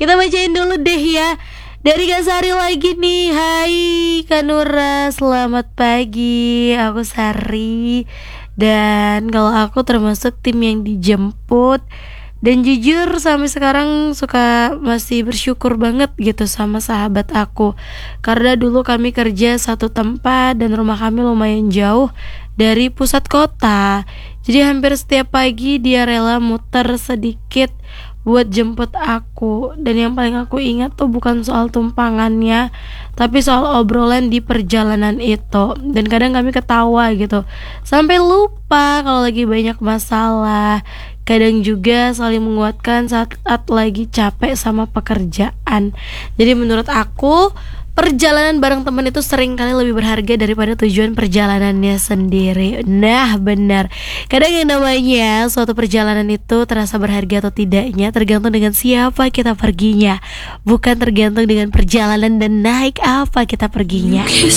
Kita bacain dulu deh ya. Dari Kak Sari lagi nih. Hai Kak Nura, selamat pagi. Aku Sari. Dan kalau aku termasuk tim yang dijemput. Dan jujur sampai sekarang masih bersyukur banget gitu sama sahabat aku. Karena dulu kami kerja satu tempat dan rumah kami lumayan jauh dari pusat kota. Jadi hampir setiap pagi dia rela muter sedikit buat jemput aku. Dan yang paling aku ingat tuh bukan soal tumpangannya, tapi soal obrolan di perjalanan itu. Dan kadang kami ketawa gitu, sampai lupa kalau lagi banyak masalah. Kadang juga saling menguatkan saat lagi capek sama pekerjaan. Jadi menurut aku perjalanan bareng teman itu sering kali lebih berharga daripada tujuan perjalanannya sendiri. Nah benar, kadang yang namanya suatu perjalanan itu terasa berharga atau tidaknya tergantung dengan siapa kita perginya, bukan tergantung dengan perjalanan dan naik apa kita perginya.